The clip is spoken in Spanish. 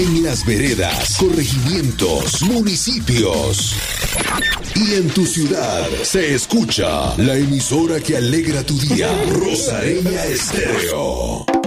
En las veredas, corregimientos, municipios y en tu ciudad se escucha la emisora que alegra tu día, Rosareña Estéreo.